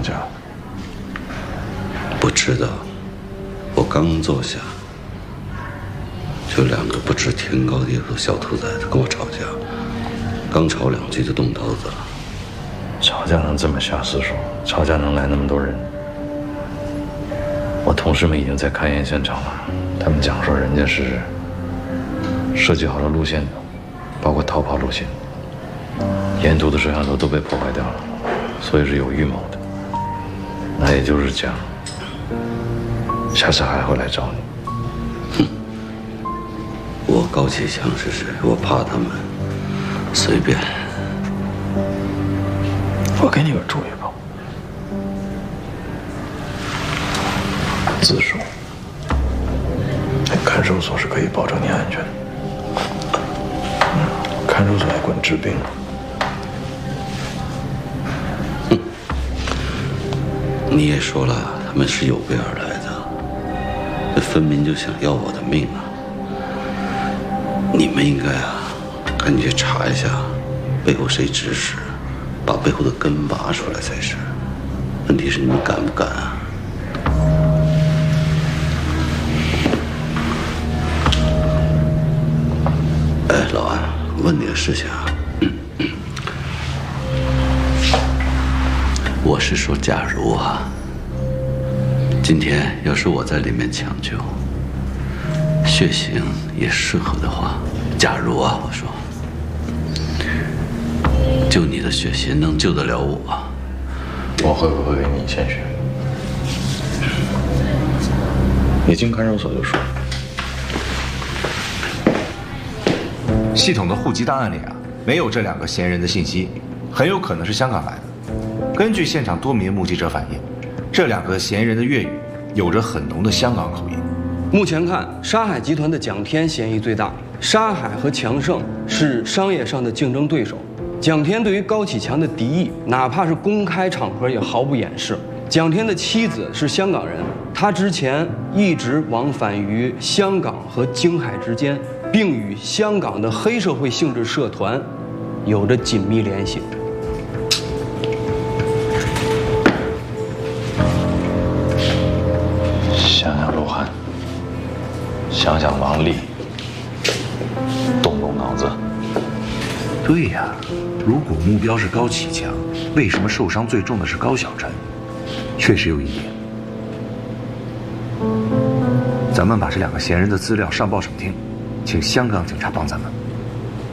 架？ 不知道，我刚坐下，就两个不知天高地厚的小兔崽子跟我吵架，刚吵2句就动刀子了。 吵架能这么下死手？吵架能来那么多人？我同事们已经在勘验现场了，他们讲说人家是设计好了路线的，包括逃跑路线，沿途的摄像头都被破坏掉了，所以是有预谋的。那也就是讲，下次还会来找你。 哼，我高启强是谁？我怕他们？随便。 我给你个主意吧，自首。看守所是可以保证你安全的。看守所还管治病。 哼，你也说了，他们是有备而来的，这分明就想要我的命啊！你们应该赶紧去查一下，背后谁指使，把背后的根挖出来才是。问题是你们敢不敢啊？哎，老安，问你个事情啊，我是说，假如今天要是我在里面抢救，血型也适合的话，假如我说，就你的血型能救得了我， 我会不会给你献血？你进看守所就说。 系统的户籍档案里没有这2个嫌疑人的信息，很有可能是香港来的。根据现场多名目击者反映，这2个嫌疑人的粤语有着很浓的香港口音。 目前看，沙海集团的蒋天嫌疑最大。沙海和强盛是商业上的竞争对手，蒋天对于高启强的敌意，哪怕是公开场合也毫不掩饰。蒋天的妻子是香港人，他之前一直往返于香港和京海之间，并与香港的黑社会性质社团有着紧密联系。 想想鹿晗，想想王丽，动动脑子。 对呀，如果目标是高启强，为什么受伤最重的是高小晨？确实有一点。咱们把这2个嫌疑人的资料上报省厅，请香港警察帮咱们。